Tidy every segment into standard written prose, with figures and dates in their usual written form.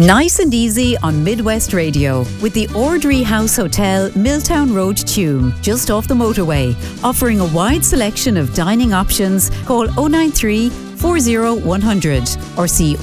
Nice and easy on Midwest Radio with the Ordry House Hotel, Milltown Road, Tuam, just off the motorway, offering a wide selection of dining options. Call 093 40 100 or see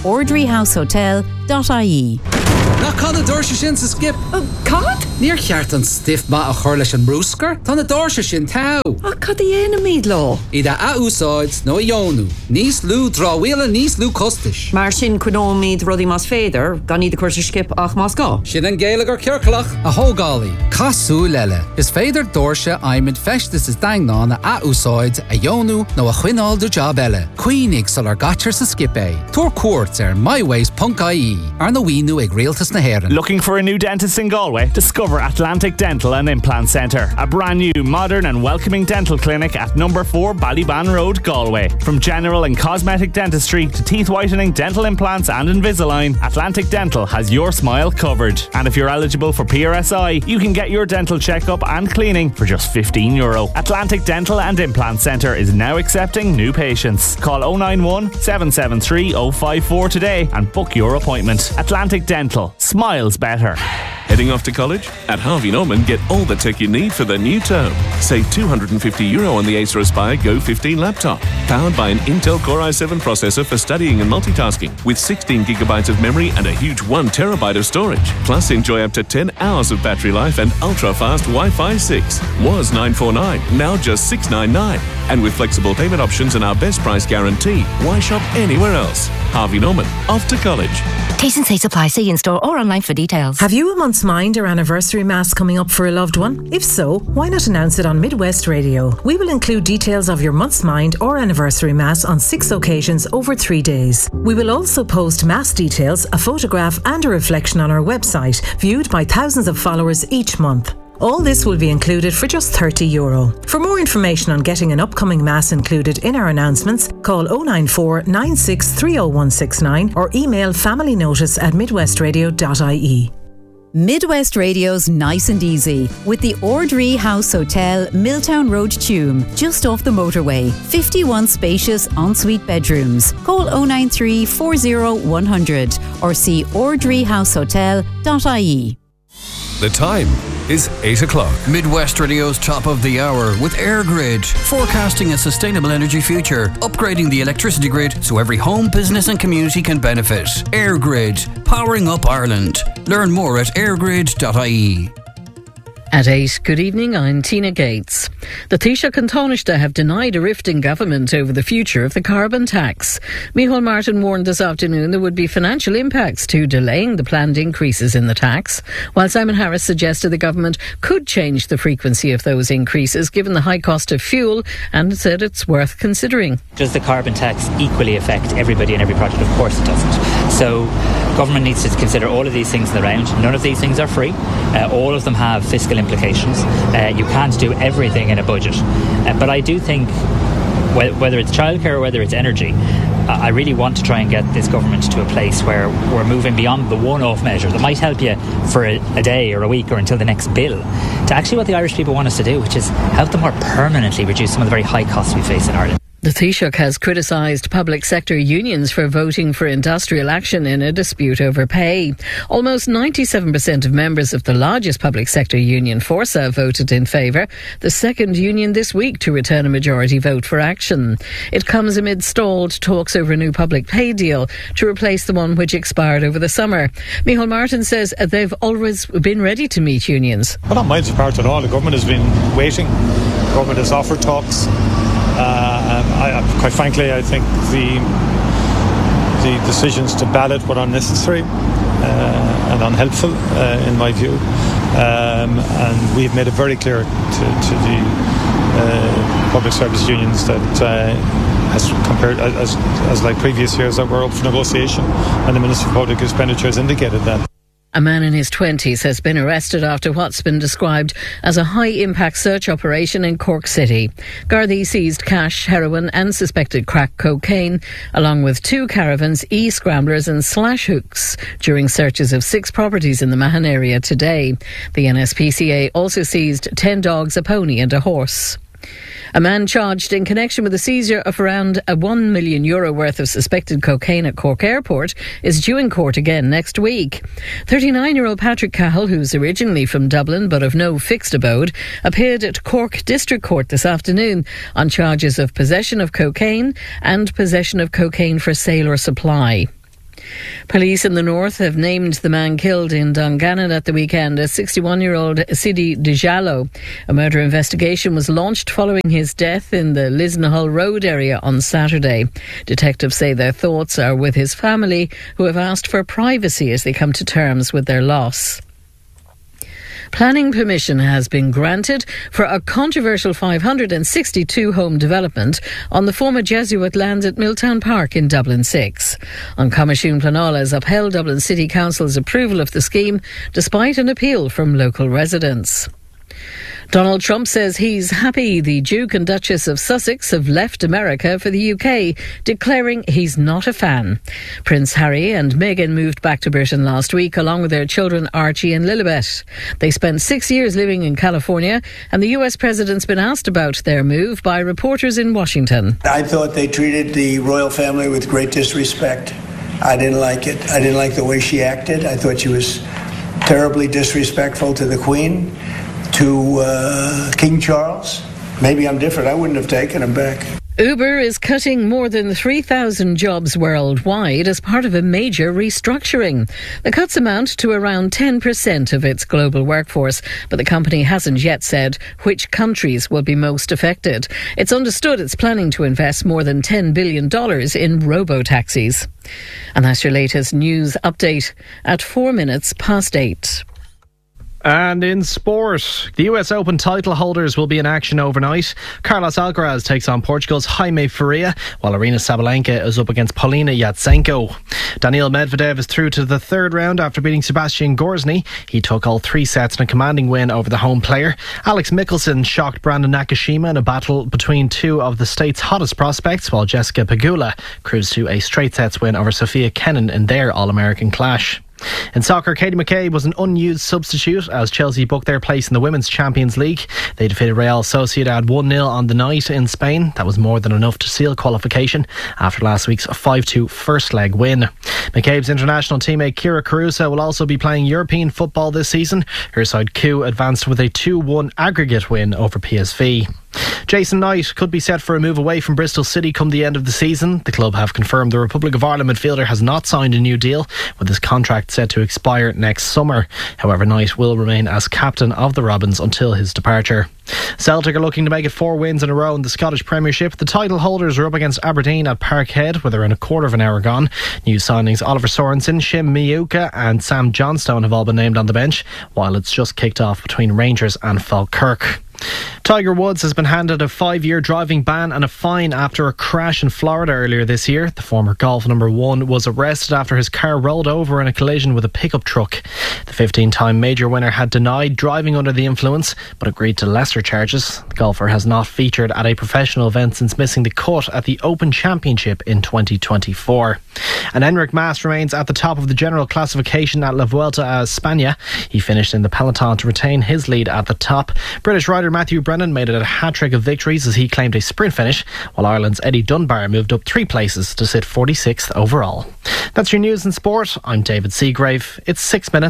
ordryhousehotel.ie. Na cad dorse sin sa skip. Cad? Níor cheart an stiff ma a chorleis an brúscar. Tá na dorse sin tau. Cad dhéana míad lá? Ida a úsáid nó a jónú. Níos lú dráhuila níos lú costais. Mar sin cunómíad rudí más féidir, gan iad a cuirte skip ach más gá. Sin an géalagar cearclach a hógálaí. Casú leile. Is féidir dorse aimid festas is daingnána a úsáid a jónú nó a chuinál do job eile. Queenig sal ar gatir sa skip é. Tor cuat myways.ie. Ar na wínu ag realtas na héireann. Looking for a new dentist in Galway? Discover Atlantic Dental and Implant Centre, a brand new, modern and welcoming dental clinic at number 4 Ballyban Road, Galway. From general and cosmetic dentistry to teeth whitening, dental implants and Invisalign, Atlantic Dental has your smile covered. And if you're eligible for PRSI, you can get your dental checkup and cleaning for just €15. Atlantic Dental and Implant Centre is now accepting new patients. Call 091 773 054 today and book your appointment. Atlantic Dental. Smiles better. Heading off to college? At Harvey Norman, get all the tech you need for the new term. Save €250 on the Acer Aspire Go 15 laptop. Powered by an Intel Core i7 processor for studying and multitasking, with 16GB of memory and a huge 1TB of storage. Plus, enjoy up to 10 hours of battery life and ultra-fast Wi-Fi 6. Was $949, now just $699. And with flexible payment options and our best price guarantee, why shop anywhere else? Harvey Norman, off to college. T&C supply. See in-store or online for details. Have you a month's mind or anniversary mass coming up for a loved one? If so, why not announce it on Midwest Radio? We will include details of your month's mind or anniversary mass on 6 occasions over 3 days. We will also post mass details, a photograph and a reflection on our website, viewed by thousands of followers each month. All this will be included for just €30. For more information on getting an upcoming mass included in our announcements, call 094 96 30169 or email familynotice@midwestradio.ie. Midwest Radio's Nice and Easy with the Ordry House Hotel, Milltown Road, Tuam, just off the motorway. 51 spacious ensuite bedrooms. Call 093 40 100 or see ordryhousehotel.ie. The time is 8 o'clock. Midwest Radio's top of the hour with AirGrid, forecasting a sustainable energy future, upgrading the electricity grid so every home, business and community can benefit. AirGrid, powering up Ireland. Learn more at airgrid.ie. At 8, good evening, I'm Tina Gates. The Taoiseach and Taoiseach have denied a rift in government over the future of the carbon tax. Micheál Martin warned this afternoon there would be financial impacts to delaying the planned increases in the tax, while Simon Harris suggested the government could change the frequency of those increases given the high cost of fuel, and said it's worth considering. Does the carbon tax equally affect everybody and every project? Of course it doesn't. So government needs to consider all of these things in the round. None of these things are free. All of them have fiscal implications. You can't do everything in a budget. But I do think, whether it's childcare or whether it's energy, I really want to try and get this government to a place where we're moving beyond the one-off measure that might help you for a day or a week or until the next bill, to actually what the Irish people want us to do, which is help them more permanently reduce some of the very high costs we face in Ireland. The Taoiseach has criticised public sector unions for voting for industrial action in a dispute over pay. Almost 97% of members of the largest public sector union, Forsa, voted in favour, the second union this week to return a majority vote for action. It comes amid stalled talks over a new public pay deal to replace the one which expired over the summer. Micheál Martin says they've always been ready to meet unions. Well, not miles apart at all. The government has been waiting. The government has offered talks. Quite frankly, I think the decisions to ballot were unnecessary and unhelpful, in my view. And we've made it very clear to the public service unions that, as like previous years, that we're up for negotiation, and the Minister for Public Expenditure has indicated that. A man in his 20s has been arrested after what's been described as a high-impact search operation in Cork City. Gardaí seized cash, heroin and suspected crack cocaine, along with 2 caravans, e-scramblers and slash hooks during searches of 6 properties in the Mahon area today. The NSPCA also seized 10 dogs, a pony and a horse. A man charged in connection with the seizure of around €1 million worth of suspected cocaine at Cork Airport is due in court again next week. 39-year-old Patrick Cahill, who's originally from Dublin but of no fixed abode, appeared at Cork District Court this afternoon on charges of possession of cocaine and possession of cocaine for sale or supply. Police in the north have named the man killed in Dungannon at the weekend as 61-year-old Sidi Dijalo. A murder investigation was launched following his death in the Lisnahull Road area on Saturday. Detectives say their thoughts are with his family, who have asked for privacy as they come to terms with their loss. Planning permission has been granted for a controversial 562-home development on the former Jesuit land at Milltown Park in Dublin 6. An Comisiún Pleanála has upheld Dublin City Council's approval of the scheme despite an appeal from local residents. Donald Trump says he's happy the Duke and Duchess of Sussex have left America for the UK, declaring he's not a fan. Prince Harry and Meghan moved back to Britain last week along with their children Archie and Lilibet. They spent 6 years living in California, and the US president's been asked about their move by reporters in Washington. I thought they treated the royal family with great disrespect. I didn't like it. I didn't like the way she acted. I thought she was terribly disrespectful to the Queen, to King Charles. Maybe I'm different. I wouldn't have taken him back. Uber is cutting more than 3,000 jobs worldwide as part of a major restructuring. The cuts amount to around 10% of its global workforce, but the company hasn't yet said which countries will be most affected. It's understood it's planning to invest more than $10 billion in robo-taxis. And that's your latest news update at 8:04. And in sport, the US Open title holders will be in action overnight. Carlos Alcaraz takes on Portugal's Jaime Faria, while Aryna Sabalenka is up against Paulina Yatsenko. Daniil Medvedev is through to the third round after beating Sebastian Gorzny. He took all 3 sets in a commanding win over the home player. Alex Mickelson shocked Brandon Nakashima in a battle between 2 of the state's hottest prospects, while Jessica Pegula cruised to a straight sets win over Sophia Kenin in their All-American clash. In soccer, Katie McCabe was an unused substitute as Chelsea booked their place in the Women's Champions League. They defeated Real Sociedad 1-0 on the night in Spain. That was more than enough to seal qualification after last week's 5-2 first leg win. McCabe's international teammate Kira Caruso will also be playing European football this season. Her side Q advanced with a 2-1 aggregate win over PSV. Jason Knight could be set for a move away from Bristol City come the end of the season. The club have confirmed the Republic of Ireland midfielder has not signed a new deal, with his contract set to expire next summer. However, Knight will remain as captain of the Robins until his departure. Celtic are looking to make it 4 wins in a row in the Scottish Premiership. The title holders are up against Aberdeen at Parkhead, with around a quarter of an hour gone. New signings Oliver Sorensen, Shim Miuka and Sam Johnstone have all been named on the bench, while it's just kicked off between Rangers and Falkirk. Tiger Woods has been handed a 5-year driving ban and a fine after a crash in Florida earlier this year. The former golf number 1 was arrested after his car rolled over in a collision with a pickup truck. The 15-time major winner had denied driving under the influence, but agreed to lesser charges. The golfer has not featured at a professional event since missing the cut at the Open Championship in 2024. And Enric Mas remains at the top of the general classification at La Vuelta a España. He finished in the peloton to retain his lead at the top. British rider Matthew Brennan made it a hat-trick of victories as he claimed a sprint finish, while Ireland's Eddie Dunbar moved up 3 places to sit 46th overall. That's your news and sport. I'm David Seagrave. It's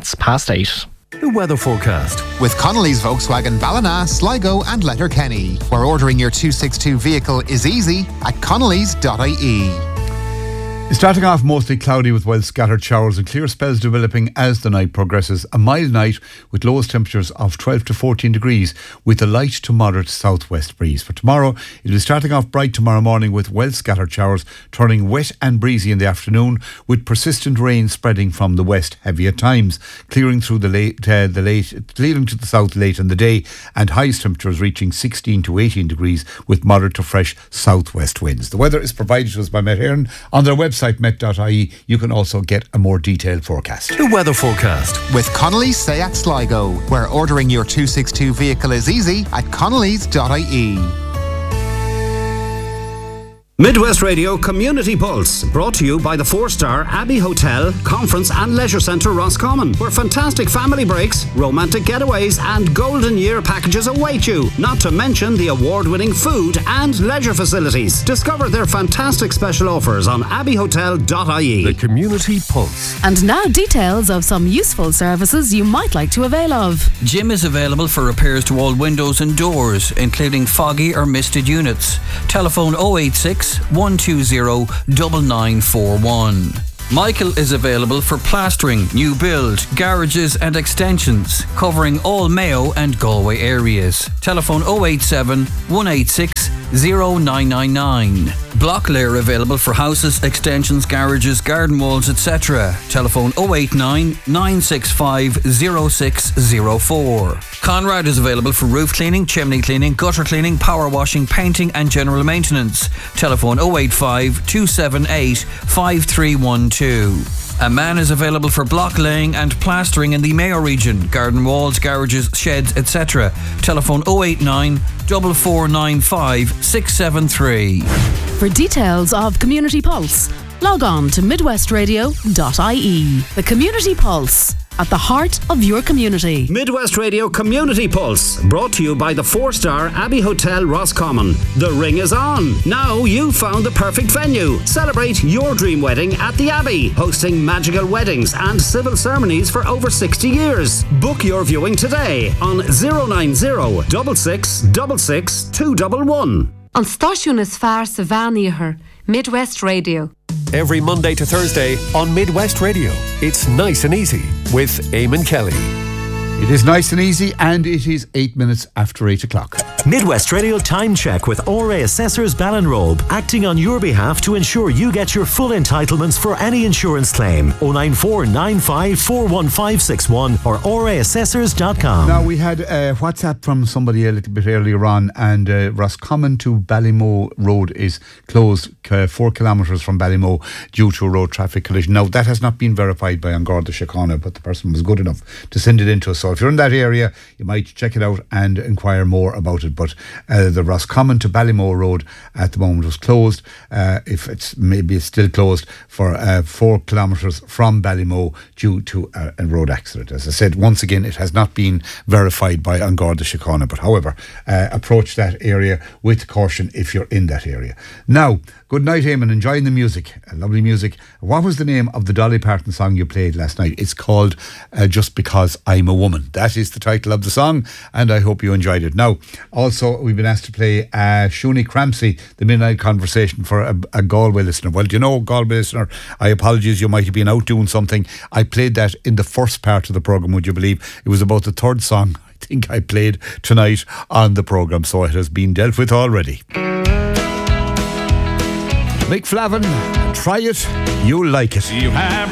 8:06. The weather forecast with Connolly's Volkswagen Ballina, Sligo and Letterkenny, where ordering your 262 vehicle is easy at connolly's.ie. Starting off mostly cloudy with well scattered showers and clear spells developing as the night progresses. A mild night with lowest temperatures of 12 to 14 degrees with a light to moderate southwest breeze. For tomorrow, it will be starting off bright tomorrow morning with well scattered showers, turning wet and breezy in the afternoon with persistent rain spreading from the west, heavy at times, clearing through leading to the south late in the day, and highest temperatures reaching 16 to 18 degrees with moderate to fresh southwest winds. The weather is provided to us by Met Heron on their website met.ie. You can also get a more detailed forecast. The weather forecast with Connolly's Seat Sligo, where ordering your 262 vehicle is easy at connolly's.ie. Midwest Radio Community Pulse, brought to you by the 4-star Abbey Hotel, Conference and Leisure Centre Roscommon, where fantastic family breaks, romantic getaways and golden year packages await you, not to mention the award-winning food and leisure facilities. Discover their fantastic special offers on abbeyhotel.ie. The Community Pulse. And now details of some useful services you might like to avail of. Jim is available for repairs to all windows and doors, including foggy or misted units. Telephone 086 120 9941. Michael is available for plastering, new build, garages and extensions, covering all Mayo and Galway areas. Telephone 087 186 0999. Block layer available for houses, extensions, garages, garden walls, etc. Telephone 089 965 0604. Conrad is available for roof cleaning, chimney cleaning, gutter cleaning, power washing, painting and general maintenance. Telephone 085 278 5312. A man is available for block laying and plastering in the Mayo region, garden walls, garages, sheds, etc. Telephone 089 4495 673. For details of Community Pulse, log on to midwestradio.ie. The Community Pulse, at the heart of your community. Midwest Radio Community Pulse, brought to you by the 4-star Abbey Hotel Roscommon. The ring is on. Now you've found the perfect venue. Celebrate your dream wedding at the Abbey, hosting magical weddings and civil ceremonies for over 60 years. Book your viewing today on 090 6666 211. An stáisiún is fearr sa bheaníochar, Midwest Radio. Every Monday to Thursday on Midwest Radio, it's Nice and Easy with Eamon Kelly. It is nice and easy, and it is 8 minutes after 8 o'clock. Midwest Radio Time Check with RA Assessors Ballinrobe, acting on your behalf to ensure you get your full entitlements for any insurance claim. 09495415561 or raassessors.com. Now, we had a WhatsApp from somebody a little bit earlier on, and Roscommon to Ballymoe Road is closed 4 kilometres from Ballymoe due to a road traffic collision. Now, that has not been verified by An Garda Síochána, but the person was good enough to send it in to us. So if you're in that area, you might check it out and inquire more about it. But the Roscommon to Ballymoe Road at the moment was closed. If it's still closed for 4 kilometres from Ballymoe due to a road accident. As I said, once again, it has not been verified by An Garda Síochána. But however, approach that area with caution if you're in that area. Now, good night, Eamon. Enjoying the music. Lovely music. What was the name of the Dolly Parton song you played last night? It's called Just Because I'm a Woman. That is the title of the song, and I hope you enjoyed it. Now, also, we've been asked to play Shuni Crampsey, the Midnight Conversation, for a Galway listener. Well, do you know, Galway listener, I apologise, you might have been out doing something. I played that in the first part of the programme, would you believe? It was about the third song I think I played tonight on the programme, so it has been dealt with already. Mick Flavin, try it, you'll like it. You have